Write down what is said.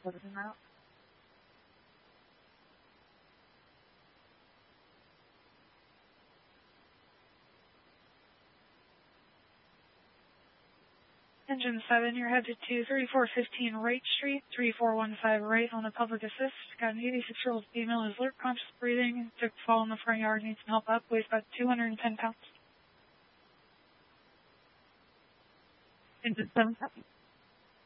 Closing out. Engine 7, you're headed to 3415 Wright Street, 3415 Wright on the public assist. Got an 86-year-old female who's alert, conscious breathing, took a fall in the front yard, needs some help up, weighs about 210 pounds. Engine 7, copy.